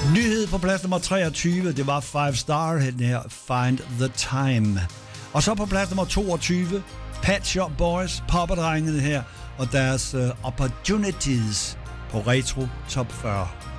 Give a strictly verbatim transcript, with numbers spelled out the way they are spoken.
Nyhed på plads nummer treogtyve, det var Five Star, den her Find the Time. Og så på plads nummer toogtyve, Pet Shop Boys, popperdrengene her, og deres uh, Opportunities på Retro Top fyrre.